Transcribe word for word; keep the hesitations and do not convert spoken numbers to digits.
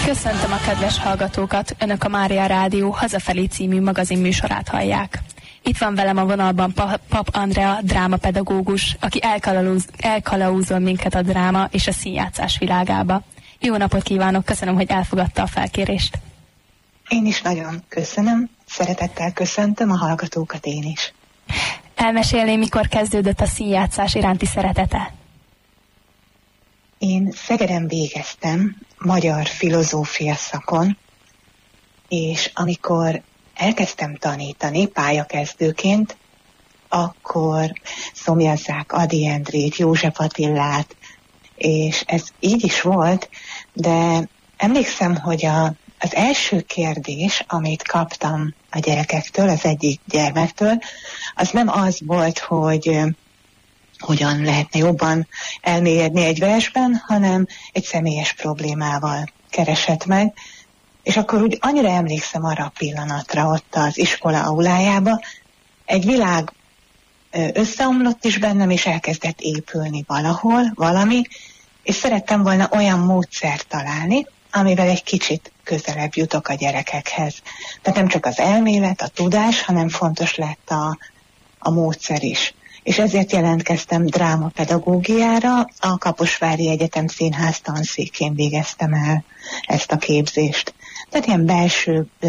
Köszöntöm a kedves hallgatókat, Önök a Mária Rádió Hazafelé című magazinműsorát hallják. Itt van velem a vonalban pa- Pap Andrea, drámapedagógus, aki elkalauz, elkalauzol minket a dráma és a színjátszás világába. Jó napot kívánok, köszönöm, hogy elfogadta a felkérést. Én is nagyon köszönöm, szeretettel köszöntöm a hallgatókat én is. Elmesélné, mikor kezdődött a színjátszás iránti szeretete? Én Szegeden végeztem magyar filozófia szakon, és amikor elkezdtem tanítani pályakezdőként, akkor szomjazzák Ady Endrét, József Attilát, és ez így is volt, de emlékszem, hogy a, az első kérdés, amit kaptam a gyerekektől, az egyik gyermektől, az nem az volt, hogy hogyan lehetne jobban elmélyedni egy versben, hanem egy személyes problémával keresett meg. És akkor úgy annyira emlékszem arra a pillanatra ott az iskola aulájába, egy világ összeomlott is bennem, és elkezdett épülni valahol, valami, és szerettem volna olyan módszert találni, amivel egy kicsit közelebb jutok a gyerekekhez. Tehát nem csak az elmélet, a tudás, hanem fontos lett a, a módszer is. És ezért jelentkeztem drámapedagógiára, a Kaposvári Egyetem Színház tanszékén végeztem el ezt a képzést. Tehát ilyen belső